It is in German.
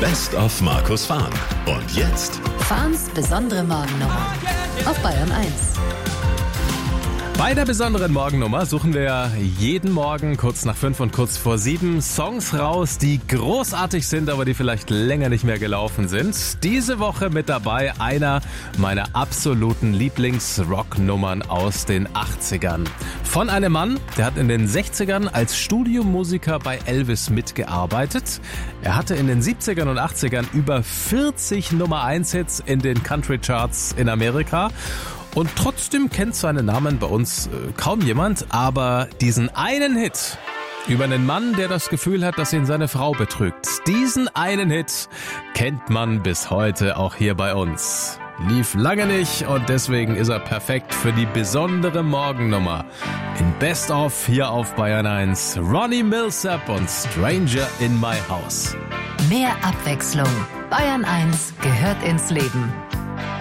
Best of Markus Fahn. Und jetzt Fahns besondere Morgennummer auf Bayern 1. Bei der besonderen Morgennummer suchen wir jeden Morgen kurz nach 5 und kurz vor 7 Songs raus, die großartig sind, aber die vielleicht länger nicht mehr gelaufen sind. Diese Woche mit dabei einer meiner absoluten Lieblings-Rock-Nummern aus den 80ern. Von einem Mann, der hat in den 60ern als Studiomusiker bei Elvis mitgearbeitet. Er hatte in den 70ern und 80ern über 40 Nummer-1-Hits in den Country-Charts in Amerika. Und trotzdem kennt seinen Namen bei uns kaum jemand, aber diesen einen Hit über einen Mann, der das Gefühl hat, dass ihn seine Frau betrügt, diesen einen Hit kennt man bis heute auch hier bei uns. Lief lange nicht und deswegen ist er perfekt für die besondere Morgennummer. In Best of hier auf Bayern 1, Ronnie Milsap und Stranger in My House. Mehr Abwechslung. Bayern 1 gehört ins Leben.